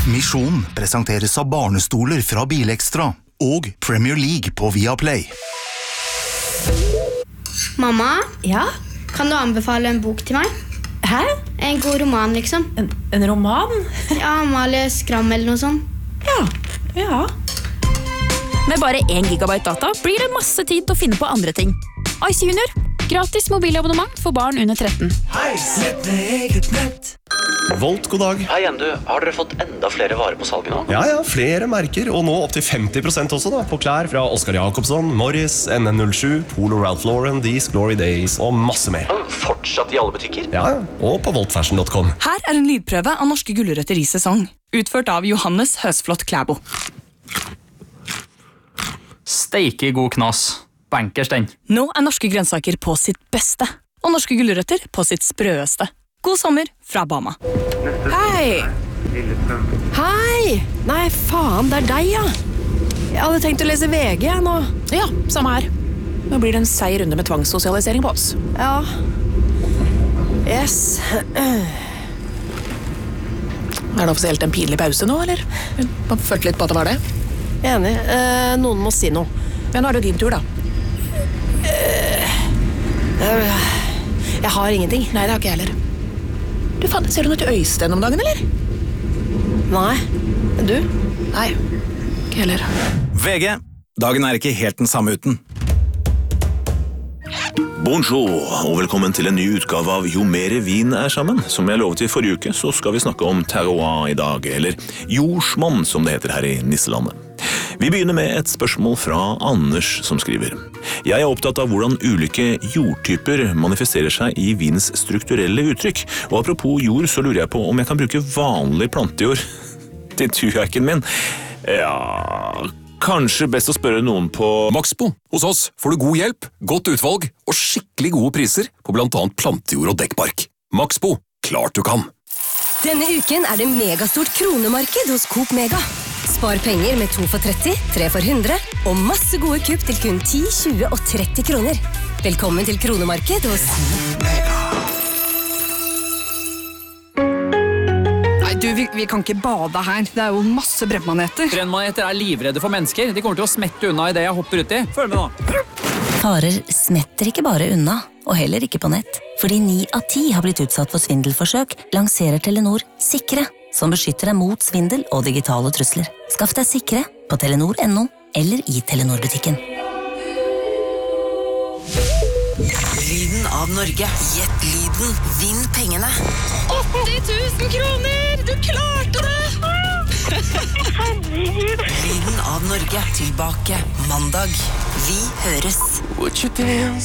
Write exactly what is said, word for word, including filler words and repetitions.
Misjon presenteres av barnestoler fra Bilekstra og Premier League på Viaplay. Mamma? Ja? Kan du anbefale en bok til meg? Hæ? En god roman, liksom. En, en roman? Ja, Amalie Skram eller noe sånt. Ja, ja. Med bare en gigabyte data blir det masse tid til å finne på andre ting. Ice Junior. Gratis mobilabonnement for barn under tretten. Hei, nett med eget nett. Volt, god dag. Hei, Endu. Har dere fått enda flere varer på salget nå? Ja, ja, flere merker, og nå opp til femti prosent også da, på klær fra Oscar Jacobsson, Morris, N N null sju, Polo Ralph Lauren, These Glory Days og masse mer. Fortsatt i alle butikker? Ja, og på volt fashion punktum com. Her er en lydprøve av norske gulrøtter i sesong, utført av Johannes Høsflot Klæbo. Steike god knas. Bankers den. Nå er norske grønnsaker på sitt beste, og norske gulrøtter på sitt sprøeste. God sommer fra Bama. Hei! Hei! Nei, faen, det er deg, ja. Jeg hadde tenkt å lese V G nå. Ja, samme her. Nå blir det en seig runde med tvangssosialisering på oss. Ja. Yes. Er det offisielt en pinlig pause nå, eller? Man følte litt på at det var det. Enig. Eh, noen må si noe. Ja, nå er det din tur, da. Eh, jeg har ingenting. Nei, det har ikke jeg heller. Du, faen, ser du noe til Øystein om dagen, eller? Nei. Du? Nei, ikke heller. V G. Dagen er ikke helt den samme uten. Bonjour, og velkommen til en ny utgave av Jo mere vin er sammen. Som jeg lovet i forrige uke, så skal vi snakke om terroir i dag, eller jordsmonn, som det heter her i Nisselandet. Vi begynner med et spørsmål fra Anders, som skriver. Jeg er opptatt av hvordan ulike jordtyper manifesterer seg i vins strukturelle uttrykk. Og apropos jord, så lurer jeg på om jeg kan bruke vanlig plantejord til turjakken min. Ja, kanskje best å spørre noen på Maxbo. Hos oss får du god hjelp, godt utvalg og skikkelig gode priser på blant annet plantejord og dekkbark. Maxbo, klart du kan. Denne uken er det megastort kronemarked hos Coop Mega. Spar penger med to for tretti, tre for hundre og masse gode kupp til kun ti, tjue og tretti kroner. Velkommen til kronemarked hos Coop Mega. Nei, du, vi, vi kan ikke bade her. Det er jo masse brennmaneter. Brennmaneter er livredde for mennesker. De kommer til å smette unna i det jeg hopper uti. Følg med nå. Farer smetter ikke bare unna, og heller ikke på nett. Fordi ni av ti har blitt utsatt for svindelforsøk, lanserer Telenor Sikre, som beskytter deg mot svindel og digitale trusler. Skaff deg Sikre på telenor punktum no eller i Telenor-butikken. Lyden av Norge. Gjett lyden. Vinn pengene. åtti tusen kroner! Du klarte det! Lyden av Norge. Tilbake mandag. Vi høres.